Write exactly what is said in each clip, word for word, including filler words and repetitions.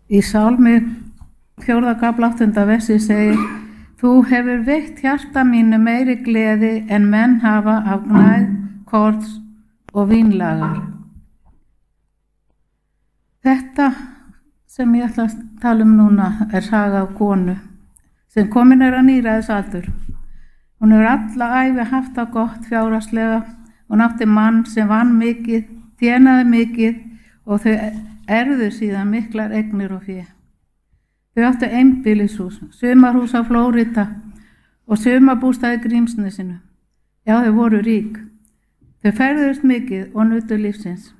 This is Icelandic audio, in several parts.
Í Sálmi fjórða kafla áttunda versi segir: Þú hefur veitt hjarta mínu meiri gleði en menn hafa af gnægð, korns og vínlagar. Þetta sem ég ætla að tala um núna er saga af konu sem komin er að níræðisaldur. Hún hefur alla ævi haft það gott fjárhagslega. Hún átti mann sem vann mikið, tjenaði mikið og þau erfðu síðan miklar eignir og fé. Þau áttu einbýlishús, sumarhús á Flórida og sumarbústaði Grímsnesinu. Já, þau voru rík. Þau ferðuðust mikið og nutu lífsins.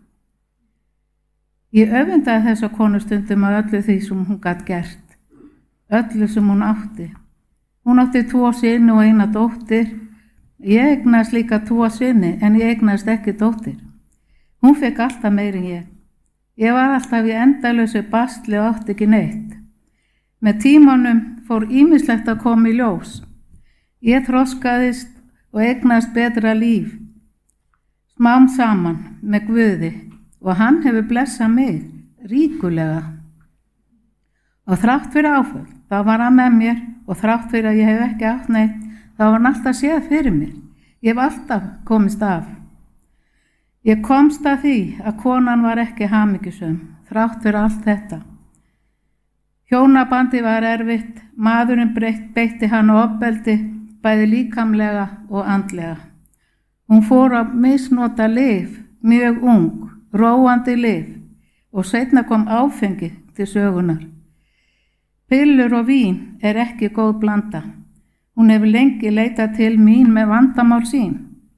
Ég öfundaði þessa konu stundum af öllu því sem hún gat gert, öllu sem hún átti. Hún átti tvo syni og eina dóttir. Ég eignaðist líka tvo syni en ég eignaðist ekki dóttir. Hún fekk alltaf meir en ég. Ég var alltaf í endalausu basli og átti ekki neitt. Með tímanum fór ýmislegt að koma í ljós. Ég þroskaðist og eignaðist betra líf. Smám saman með Guði og hann hefur blessað mig ríkulega. Og þrátt fyrir áföll, þá var hann með mér og þrátt fyrir að ég hef ekki átt neitt, þá var hann alltaf séð fyrir mér. Ég hef alltaf komist af. Ég komst að því að konan var ekki hamingjusöm, þrátt fyrir allt þetta. Hjónabandi var erfitt, maðurinn beitti hann ofbeldi, bæði líkamlega og andlega. Hún fór að misnota lyf, mjög ung, róandi lyf og seinna kom áfengi til sögunar. Pillur og vín er ekki góð blanda. Hún hefur lengi leitað til mín með vandamál sín.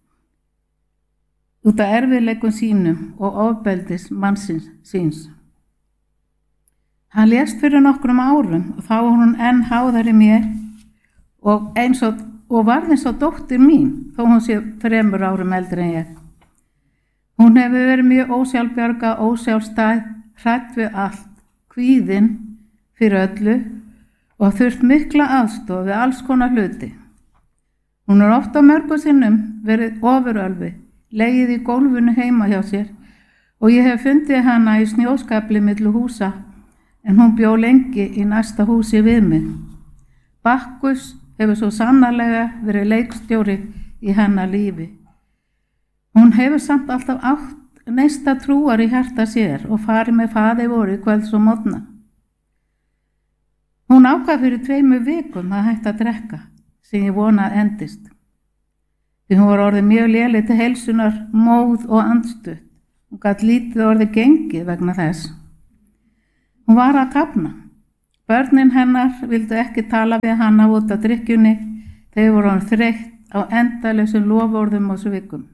Út af erfiðleikum sínum og ofbeldis mannsins síns. Hann lést fyrir nokkrum árum og þá var hún enn háðari mér og, eins og, og varð eins og dóttir mín, þó hún sé þremur árum eldri en ég. Hún hefur verið mjög ósjálfbjarga, ósjálfstæð, hrædd við allt, kvíðin fyrir öllu og þurft mikla aðstoð við alls konar hluti. Hún er oft á mörgu sinnum verið ofurölvi, legið í gólfinu heima hjá sér og ég hef fundið hana í snjóskafli milli húsa en hún bjó lengi í næsta húsi við mig. Bakkus hefur svo sannarlega verið leikstjóri í hennar lífi. Hún hefur samt alltaf átt neista trúar í hjarta sér og farið með faði voru kvölds og morgna. Hún ákvað fyrir tveimur vikum að hætta að drekka, sem ég vona að endist. Því hún var orðið mjög léleg til heilsunar, móð og andstutt. Hún gat lítið orðið gengið vegna þess. Hún var að kafna. Börnin hennar vildu ekki tala við hana út af drykkjunni. Þau voru hann þreytt á endalausum loforðum og svikum.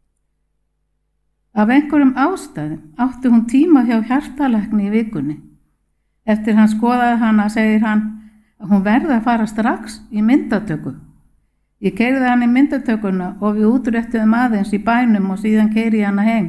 Af einhverjum ástæðum átti hún tíma hjá hjartalækni í vikunni. Eftir hann skoðaði hana segir hann að hún verði að fara strax í myndatöku. Ég keyrði hann í myndatökuna og við útréttuðum aðeins í bænum og síðan keyri ég hana heim.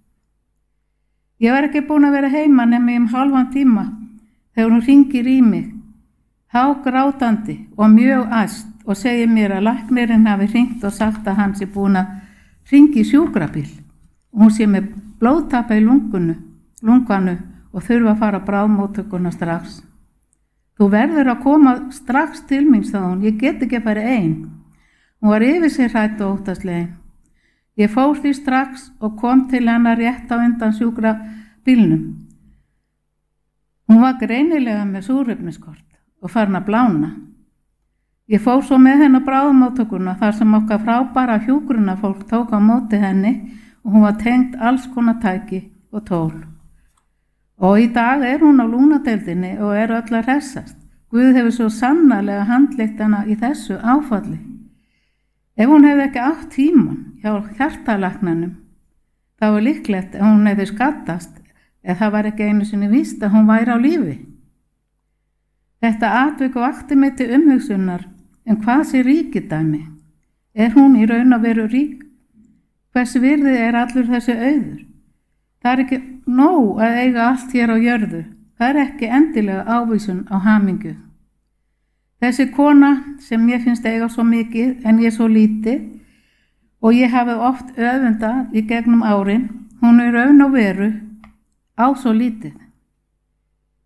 Ég var ekki búin að vera heima nema um hálfan tíma þegar hún hringir í mig, hágrátandi og mjög æst og segir mér að læknirinn hafi hringt og sagt að hann sé búin að hringi í sjúkrabíl og hún sé með blóðtappa í lungunu, lunganu og þurfa að fara á bráðmóttökuna strax. Þú verður að koma strax til mín, sagði hún, ég get ekki að fara ein. Hún var yfir sig hrædd og óttaslegin. Ég fór því strax og kom til hennar rétt á undan sjúkrabílnum. Hún var greinilega með súrefniskort og farin að blána. Ég fór svo með henni á bráðmóttökuna þar sem okkar frábæra hjúkrunarfólk tók á móti henni og hún var tengd alls konar tæki og tól. Og í dag er hún á lúnadeildinni og er öll að hressast. Guð hefur svo sannarlega handleitt hana í þessu áfalli. Ef hún hefði ekki átt tíman hjá hjartalæknanum, þá var líklegt að hún hefði skaddast eða það var ekki einu sinni víst að hún væri á lífi. Þetta atvik vakti mig til umhugsunar, en hvað sé ríkidæmi? Er hún í raun að veru rík? Hvers virði er allur þessi auður? Það er ekki nóg að eiga allt hér á jörðu. Það er ekki endilega ávísun á hamingju. Þessi kona sem ég finnst eiga svo mikið en ég svo lítið og ég hafi oft öfundað í gegnum árin, hún er raun og veru á svo lítið.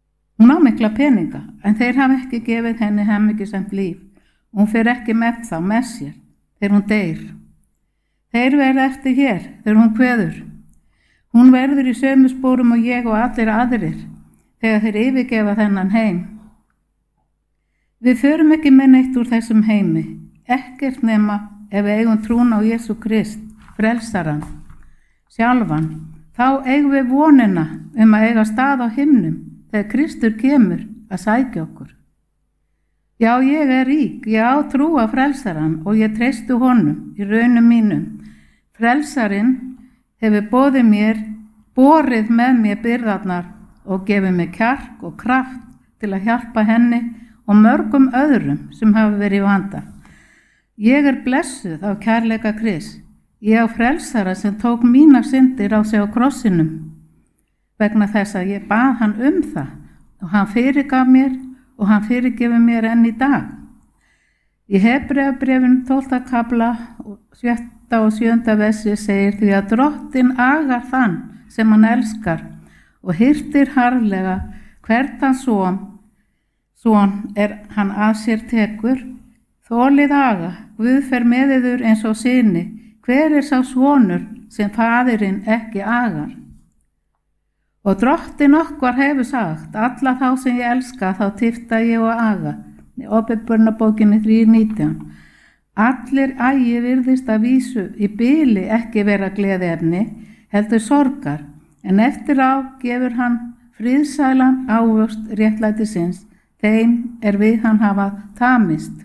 Hún á mikla peninga, en þeir hafa ekki gefið henni hamingjusamt líf. Hún fer ekki með þá með sér þegar hún deyr. Þeir verða eftir hér þegar hún kveður. Hún verður í sömu spórum og ég og allir aðrir þegar þeir yfirgefa þennan heim. Við förum ekki með neitt úr þessum heimi, ekkert nema ef við eigum trún á Jesú Krist, frelsaran, sjálfan. Þá eigum við vonina um að eiga stað á himnum þegar Kristur kemur að sækja okkur. Já, ég er rík, ég á trú á frelsaran og ég treystu honum í raunum mínum. Frelsarinn hefur boðið mér, borið með mér byrðarnar og gefið mér kjark og kraft til að hjálpa henni og mörgum öðrum sem hafa verið í vanda. Ég er blessuð af kærleika Krists. Ég á frelsara sem tók mínar syndir á sig á krossinum vegna þess að ég bað hann um það og hann fyrirgaf mér og hann fyrirgefur mér enn í dag. Í Hebreabréfinu tólfta kafla sjötta og sjöunda versi segir því að Drottinn agar þann sem hann elskar og hirtir harðlega hvert hann son, son er hann að sér tekur. Þolið aga, Guð fer með yður eins og syni. Hver er sá sonur sem faðirinn ekki agar? Og Drottinn okkar hefur sagt, alla þá sem ég elska þá tifta ég og aga. Í Ábyrgðarbókinni þrjú nítján. Allir agi virðist að vísu í bili ekki vera gleðiefni, heldur sorgar, en eftir á gefur hann friðsælan ávöxt réttlætisins, þeim er við hann hafa tamist.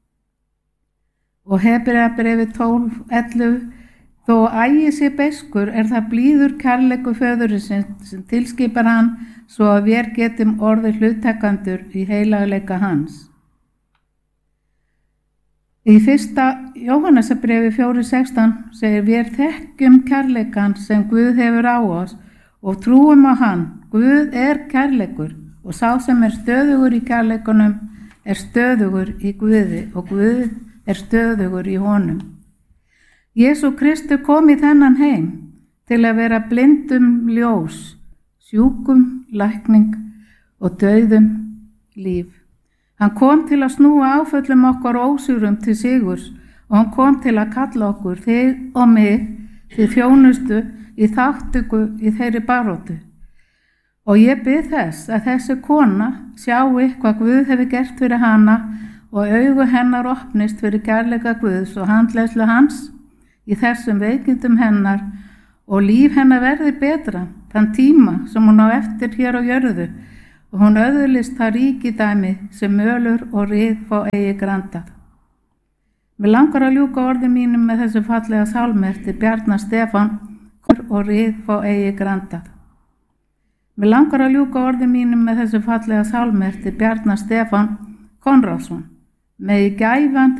Og Hebreabréfi tólf ellefu, þó ægi sé beiskur er það blíður kærleikur föðurisins sem tilskipar hann svo að við getum orðið hluttekandur í heilagleika hans. Í fyrsta Jóhannesarbréfi fjóra sextán segir við þekkjum kærleikan sem Guð hefur á oss og trúum á hann. Guð er kærleikur og sá sem er stöðugur í kærleikunum er stöðugur í Guði og Guð er stöðugur í honum. Jesú Kristur kom í þennan heim til að vera blindum ljós, sjúkum lækning og dauðum líf. Hann kom til að snúa áföllum okkar ósigurum til sigurs og hann kom til að kalla okkur, þig og mig, til þjónustu í þátttöku í þeirri baróttu. Og ég bið þess að þessi kona sjái hvað Guð hefur gert fyrir hana og augu hennar opnist fyrir kærleika Guðs og handleiðslu hans í þessum veikindum hennar og líf hennar verði betra þann tíma sem hún á eftir hér á jörðu og hún öðlist það ríkidæmi sem mölur og rið fá eigi grandað. Mér langar að ljúka orðum mínum með þessu fallega sálmi eftir Bjarna Stefán og rið fá eigi grandað. Mér langar að ljúka orðum mínum með þessu fallega sálmi eftir Bjarna Stefán Konráðsson. Megi gæfan